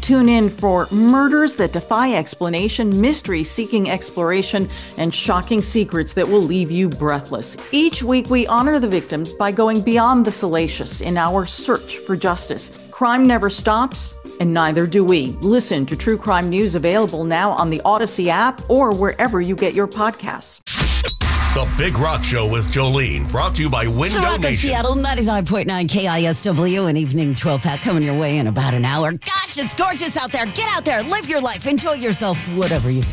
Tune in for murders that defy explanation, mysteries seeking exploration, and shocking secrets that will leave you breathless. Each week, we honor the victims by going beyond the salacious in our search for justice. Crime never stops, and neither do we. Listen to True Crime News, available now on the Odyssey app or wherever you get your podcasts. The Big Rock Show with Jolene, brought to you by Window Rock of Nation. Seattle, 99.9 KISW, and Evening 12-pack coming your way in about an hour. Gosh, it's gorgeous out there. Get out there, live your life, enjoy yourself, whatever you feel.